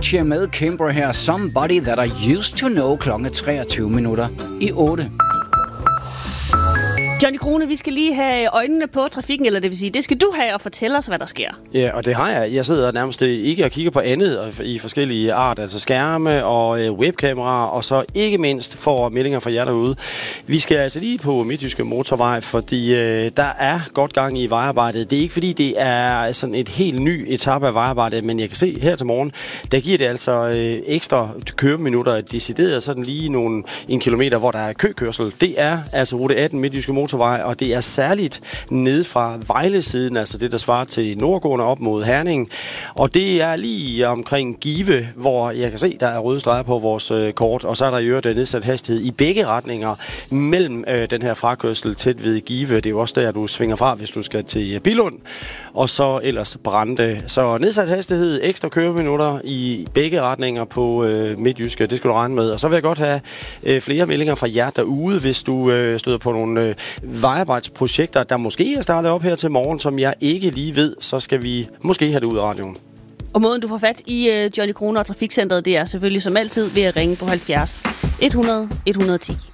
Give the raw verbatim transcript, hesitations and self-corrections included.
Avicii med Kimber her. Somebody That I Used To Know, klokken treogtyve minutter i otte. Johnny Krone, vi skal lige have øjnene på trafikken, eller det vil sige, det skal du have og fortælle os, hvad der sker. Ja, og det har jeg. Jeg sidder nærmest ikke og kigger på andet i forskellige art, altså skærme og øh, webkameraer, og så ikke mindst for meldinger fra jer derude. Vi skal altså lige på Midtjyske Motorvej, fordi øh, der er godt gang i vejarbejdet. Det er ikke fordi, det er sådan et helt ny etape af vejarbejdet, men jeg kan se her til morgen, der giver det altså øh, ekstra køreminutter decideret sådan lige nogle en kilometer, hvor der er køkørsel. Det er altså rute atten Midtjyske Motorvej, og det er særligt ned fra Vejle-siden, altså det, der svarer til nordgående op mod Herning. Og det er lige omkring Give, hvor jeg kan se, der er røde streger på vores øh, kort, og så er der i øvrigt nedsat hastighed i begge retninger mellem øh, den her frakørsel tæt ved Give. Det er jo også der, du svinger fra, hvis du skal til Billund, og så ellers Brande. Så nedsat hastighed, ekstra køreminutter i begge retninger på øh, Midtjyske, det skal du regne med. Og så vil jeg godt have øh, flere meldinger fra jer derude, hvis du øh, støder på nogle øh, vejarbejdsprojekter, der måske er startet op her til morgen, som jeg ikke lige ved, så skal vi måske have det ud af radioen. Og måden, du får fat i uh, Johnny Krone og Trafikcenteret, det er selvfølgelig som altid ved at ringe på halvfjerds et hundrede et hundrede og ti.